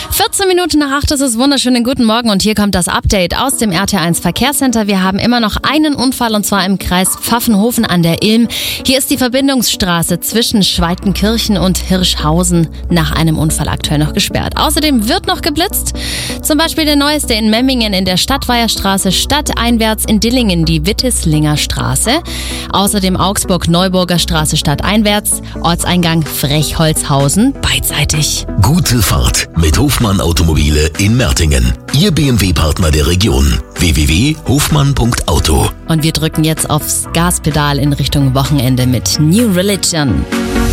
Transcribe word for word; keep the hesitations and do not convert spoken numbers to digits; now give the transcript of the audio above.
vierzehn Minuten nach acht ist es, wunderschönen guten Morgen und hier kommt das Update aus dem R T eins Verkehrscenter. Wir haben immer noch einen Unfall und zwar im Kreis Pfaffenhofen an der Ilm. Hier ist die Verbindungsstraße zwischen Schweitenkirchen und Hirschhausen nach einem Unfall aktuell noch gesperrt. Außerdem wird noch geblitzt, zum Beispiel der neueste in Memmingen in der Stadtweierstraße, stadteinwärts in Dillingen die Wittislinger Straße. Außerdem Augsburg-Neuburger Straße stadteinwärts, Ortseingang Frechholzhausen beidseitig. Gute Fahrt mit Hofmann Automobile in Mertingen. Ihr B M W-Partner der Region. w w w punkt hofmann punkt auto. Und wir drücken jetzt aufs Gaspedal in Richtung Wochenende mit New Religion.